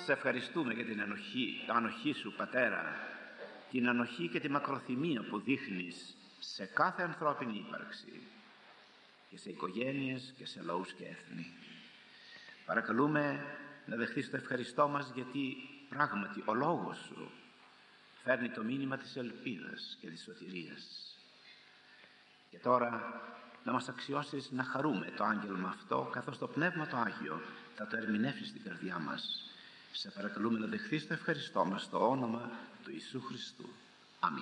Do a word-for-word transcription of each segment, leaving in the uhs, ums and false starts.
Σε ευχαριστούμε για την ανοχή, ανοχή σου, Πατέρα, την ανοχή και τη μακροθυμία που δείχνεις σε κάθε ανθρώπινη ύπαρξη και σε οικογένειες και σε λαούς και έθνη. Παρακαλούμε να δεχθείς το ευχαριστώ μας, γιατί πράγματι ο λόγος σου φέρνει το μήνυμα της ελπίδας και της σωτηρίας. Και τώρα να μας αξιώσεις να χαρούμε το άγγελμα αυτό, καθώς το Πνεύμα το Άγιο θα το ερμηνεύσει στην καρδιά μας. Σε παρακαλούμε να δεχθείς το ευχαριστώ μας στο όνομα του Ιησού Χριστού. Αμήν.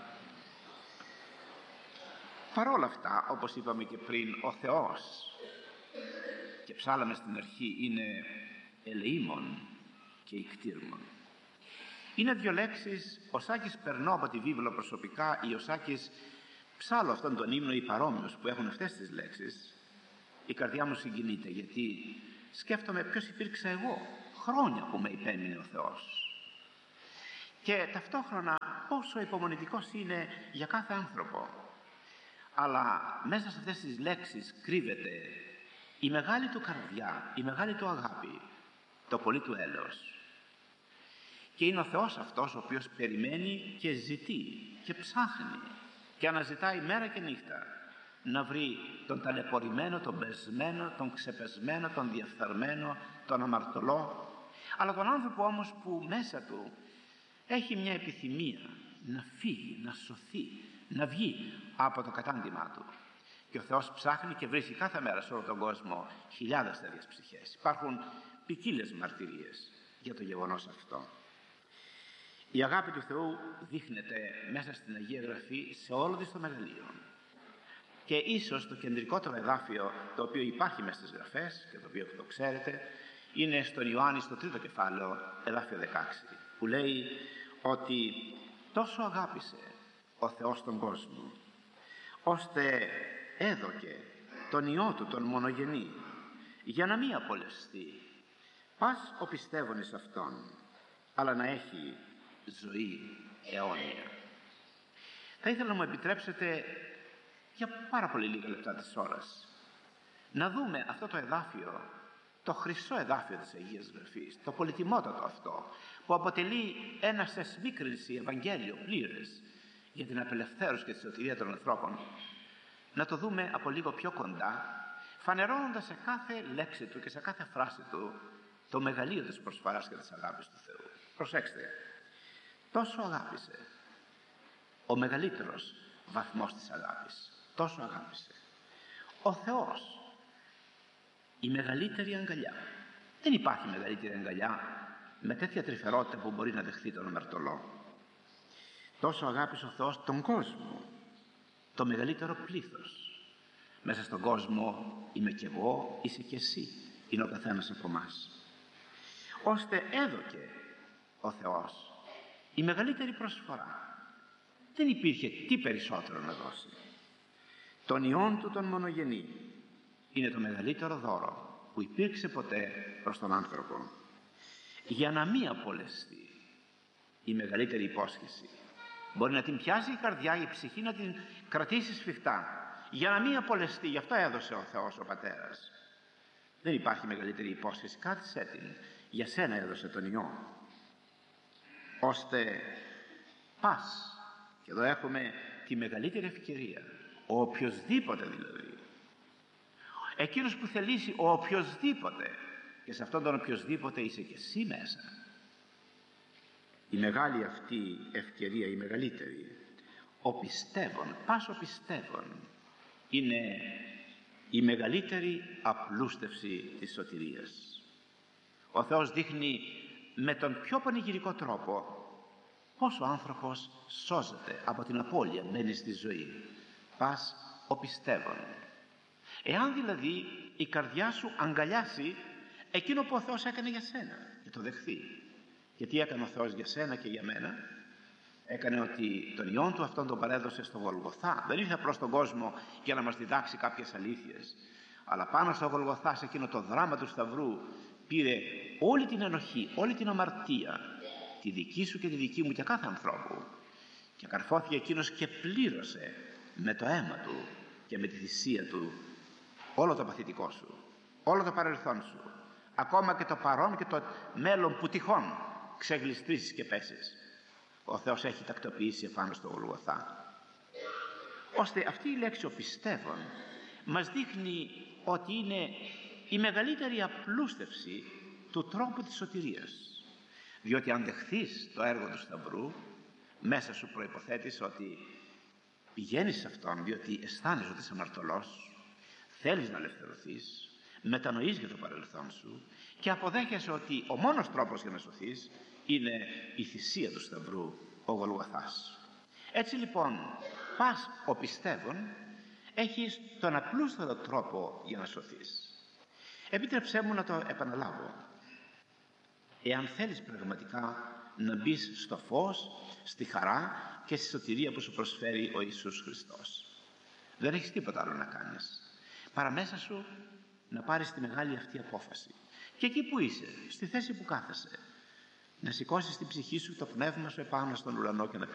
Παρόλα αυτά, όπως είπαμε και πριν, ο Θεός, και ψάλαμε στην αρχή, είναι ελεήμων και ικτήρμων. Είναι δύο λέξεις, ο Σάκης περνώ από τη βίβλο προσωπικά, ή ο Σάκης ψάλω αυτόν τον ύμνο ή παρόμοιος που έχουν αυτές τις λέξεις. Η καρδιά μου συγκινείται, γιατί σκέφτομαι ποιος υπήρξα εγώ, χρόνια που με υπέμεινε ο Θεός, και ταυτόχρονα πόσο υπομονητικός είναι για κάθε άνθρωπο. Αλλά μέσα σε αυτές τις λέξεις κρύβεται η μεγάλη του καρδιά, η μεγάλη του αγάπη, το πολύ του έλεος. Και είναι ο Θεός αυτός ο οποίος περιμένει και ζητεί και ψάχνει και αναζητάει μέρα και νύχτα να βρει τον ταλαιπωρημένο, τον πεσμένο, τον ξεπεσμένο, τον διαφθαρμένο, τον αμαρτωλό, αλλά τον άνθρωπο όμως που μέσα του έχει μια επιθυμία να φύγει, να σωθεί, να βγει από το κατάντημά του. Και ο Θεός ψάχνει και βρίσκει κάθε μέρα σε όλο τον κόσμο χιλιάδες τέτοιες ψυχές. Υπάρχουν ποικίλες μαρτυρίες για το γεγονός αυτό. Η αγάπη του Θεού δείχνεται μέσα στην Αγία Γραφή σε όλο της το μεγαλείο. Και ίσως το κεντρικότερο εδάφιο το οποίο υπάρχει μέσα στις Γραφές και το οποίο το ξέρετε είναι στον Ιωάννη στο τρίτο κεφάλαιο, εδάφιο δεκαέξι, που λέει ότι τόσο αγάπησε ο Θεός τον κόσμο, ώστε έδωκε τον Υιό του τον μονογενή, για να μην απολεσθεί πας ο πιστεύων εις Αυτόν, αλλά να έχει ζωή αιώνια. Θα ήθελα να μου επιτρέψετε για πάρα πολύ λίγα λεπτά της ώρας να δούμε αυτό το εδάφιο, το χρυσό εδάφιο της Αγίας Γραφής, το πολυτιμότατο αυτό, που αποτελεί ένα σε σμίκρινση Ευαγγέλιο πλήρες για την απελευθέρωση και τη σωτηρία των ανθρώπων. Να το δούμε από λίγο πιο κοντά, φανερώνοντας σε κάθε λέξη του και σε κάθε φράση του το μεγαλείο της προσφοράς και της αγάπης του Θεού. Προσέξτε, τόσο αγάπησε, ο μεγαλύτερος βαθμός της αγάπης, τόσο αγάπησε ο Θεός, η μεγαλύτερη αγκαλιά. Δεν υπάρχει μεγαλύτερη αγκαλιά με τέτοια τρυφερότητα που μπορεί να δεχθεί τον αμαρτωλό. Τόσο αγάπησε ο Θεός τον κόσμο, το μεγαλύτερο πλήθος. Μέσα στον κόσμο είμαι κι εγώ, είσαι κι εσύ, είναι ο καθένας από εμάς. Ώστε έδωκε ο Θεός η μεγαλύτερη προσφορά. Δεν υπήρχε τι περισσότερο να δώσει. Τον Υιόν του τον μονογενή είναι το μεγαλύτερο δώρο που υπήρξε ποτέ προς τον άνθρωπο, για να μην απολεσθεί. Η μεγαλύτερη υπόσχεση μπορεί να την πιάσει η καρδιά, η ψυχή να την κρατήσει σφιχτά, για να μην απολεσθεί. Γι' αυτό έδωσε ο Θεός ο Πατέρας. Δεν υπάρχει μεγαλύτερη υπόσχεση, κράτησέ την. Για σένα έδωσε τον Υιό, ώστε πας, και εδώ έχουμε τη μεγαλύτερη ευκαιρία, ο οποιοσδήποτε δηλαδή, εκείνος που θελήσει, ο οποιοσδήποτε, και σε αυτόν τον οποιοσδήποτε είσαι και εσύ μέσα, η μεγάλη αυτή ευκαιρία, η μεγαλύτερη, ο πιστεύων, πας ο πιστεύων, είναι η μεγαλύτερη απλούστευση της σωτηρίας. Ο Θεός δείχνει με τον πιο πανηγυρικό τρόπο πώς ο άνθρωπος σώζεται από την απώλεια, μπαίνει στη ζωή. Πας ο πιστεύων. Εάν δηλαδή η καρδιά σου αγκαλιάσει εκείνο που ο Θεός έκανε για σένα και το δεχθεί. Γιατί έκανε ο Θεός για σένα και για μένα? Έκανε ότι τον Υιόν του αυτόν τον παρέδωσε στο Γολγοθά. Δεν ήρθε απλώς στον κόσμο για να μας διδάξει κάποιες αλήθειες, αλλά πάνω στο Γολγοθά, σε εκείνο το δράμα του Σταυρού, πήρε όλη την ενοχή, όλη την αμαρτία, τη δική σου και τη δική μου και κάθε ανθρώπου, και καρφώθηκε εκείνος και πλήρωσε με το αίμα του και με τη θυσία του όλο το παθητικό σου, όλο το παρελθόν σου, ακόμα και το παρόν και το μέλλον που τυχόν ξεγλιστρήσεις και πέσεις, ο Θεός έχει τακτοποιήσει επάνω στο Γολγοθά. Ώστε αυτή η λέξη «ο πιστεύων» μας δείχνει ότι είναι η μεγαλύτερη απλούστευση του τρόπου της σωτηρίας. Διότι αν δεχθείς το έργο του Σταυρού, μέσα σου προϋποθέτεις ότι πηγαίνεις σε Αυτόν διότι αισθάνεσαι ότι είσαι αμαρτωλός, θέλεις να ελευθερωθείς, μετανοείς για το παρελθόν σου και αποδέχεσαι ότι ο μόνος τρόπος για να σωθείς είναι η θυσία του Σταυρού, ο Γολγοθάς. Έτσι λοιπόν, πας ο πιστεύων, έχεις τον απλούστερο τρόπο για να σωθείς. Επίτρεψέ μου να το επαναλάβω. Εάν θέλεις πραγματικά να μπεις στο φως, στη χαρά και στη σωτηρία που σου προσφέρει ο Ιησούς Χριστός, δεν έχεις τίποτα άλλο να κάνεις παρά μέσα σου να πάρεις τη μεγάλη αυτή απόφαση και εκεί που είσαι, στη θέση που κάθεσαι, να σηκώσεις την ψυχή σου, το πνεύμα σου επάνω στον ουρανό και να